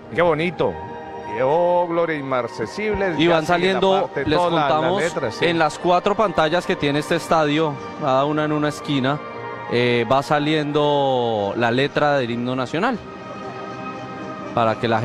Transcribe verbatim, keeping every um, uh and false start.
Qué bonito. Oh, Gloria Inmarcesible. Y ya van sigue la saliendo, parte, les toda la- la contamos, letra, sí. en las cuatro pantallas que tiene este estadio, cada una en una esquina, eh, va saliendo la letra del himno nacional, para que la